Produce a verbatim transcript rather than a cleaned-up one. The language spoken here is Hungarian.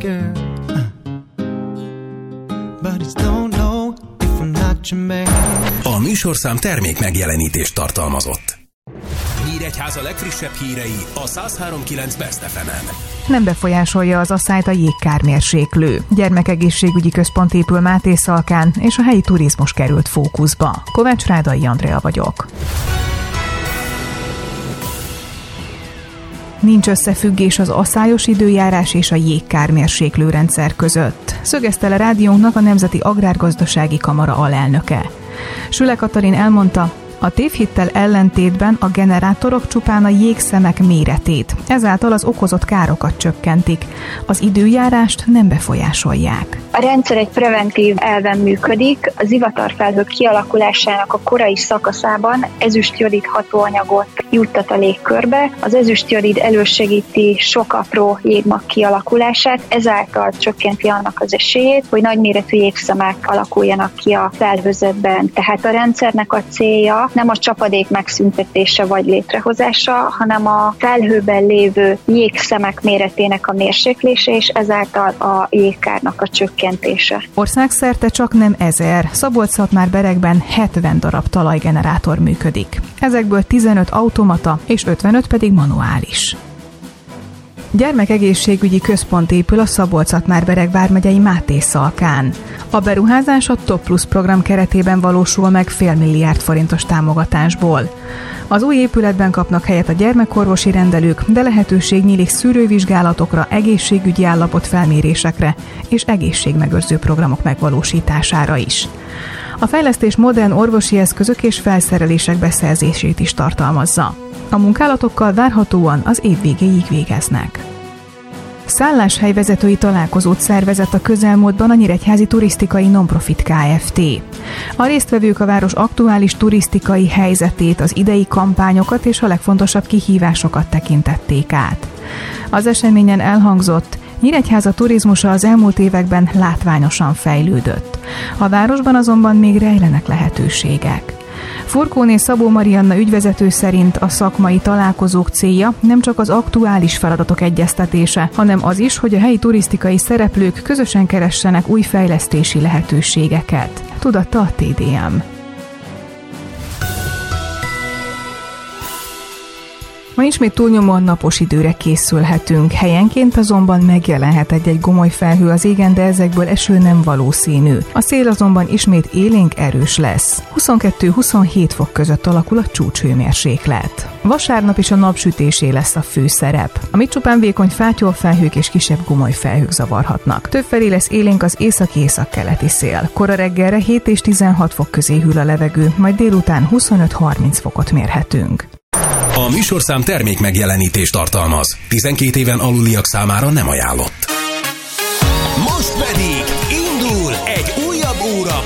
girl, buddies don't know if I'm not your man. A műsorszám termék megjelenítést tartalmazott. Nyíregyháza legfrissebb hírei a száz három pont kilenc Best ef emen. Nem befolyásolja az asszályt a jégkármérséklő. Gyermekegészségügyi központ épül Mátészalkán, és a helyi turizmus került fókuszba. Kovács Rádai Andrea vagyok. Nincs összefüggés az asszályos időjárás és a jégkármérséklő rendszer között, szögezte le rádiónknak a Nemzeti Agrárgazdasági Kamara alelnöke. Süle Katalin elmondta, a tévhittel ellentétben a generátorok csupán a jégszemek méretét, ezáltal az okozott károkat csökkentik, az időjárást nem befolyásolják. A rendszer egy preventív elven működik, az ivatarfelhők kialakulásának a korai szakaszában ezüstjodid hatóanyagot juttat a légkörbe. Az ezüstjodid elősegíti sok apró jégmag kialakulását, ezáltal csökkenti annak az esélyét, hogy nagyméretű jégszemek alakuljanak ki a felhőzetben. Tehát a rendszernek a célja nem a csapadék megszüntetése vagy létrehozása, hanem a felhőben lévő jégszemek méretének a mérséklése, és ezáltal a jégkárnak a csökkentése. Országszerte csak nem ezer, Szabolcs-Szatmár-Beregben hetven darab talajgenerátor működik. Ezekből tizenöt automata és ötvenöt pedig manuális. Gyermekegészségügyi központ épül a Szabolcs-Szatmár-Bereg vármegyei Mátészalkán. A beruházás a Top Plus program keretében valósul meg fél milliárd forintos támogatásból. Az új épületben kapnak helyet a gyermekorvosi rendelők, de lehetőség nyílik szűrővizsgálatokra, egészségügyi állapotfelmérésekre és egészségmegőrző programok megvalósítására is. A fejlesztés modern orvosi eszközök és felszerelések beszerzését is tartalmazza. A munkálatokkal várhatóan az év végéig végeznek. Szálláshelyvezetői találkozót szervezett a közelmúltban a Nyíregyházi Turisztikai Nonprofit Kft. A résztvevők a város aktuális turisztikai helyzetét, az idei kampányokat és a legfontosabb kihívásokat tekintették át. Az eseményen elhangzott, Nyíregyháza turizmusa az elmúlt években látványosan fejlődött. A városban azonban még rejlenek lehetőségek. Furkóné Szabó Marianna ügyvezető szerint a szakmai találkozók célja nem csak az aktuális feladatok egyeztetése, hanem az is, hogy a helyi turisztikai szereplők közösen keressenek új fejlesztési lehetőségeket, tudatta a té dé em. Ma ismét túlnyomóan napos időre készülhetünk, helyenként azonban megjelenhet egy-egy gomoly felhő az égen, de ezekből eső nem valószínű. A szél azonban ismét élénk erős lesz. huszonkettő-huszonhét fok között alakul a csúcshőmérséklet. Vasárnap is a napsütésé lesz a főszerep, amit csupán vékony fátyolfelhők és kisebb gomoly felhők zavarhatnak. Többfelé lesz élénk az északi-északkeleti szél. Kora reggelre hét és tizenhat fok közé hűl a levegő, majd délután huszonöt-harminc fokot mérhetünk. A műsorszám termék megjelenítést tartalmaz. tizenkét éven aluliak számára nem ajánlott. Most pedig indul egy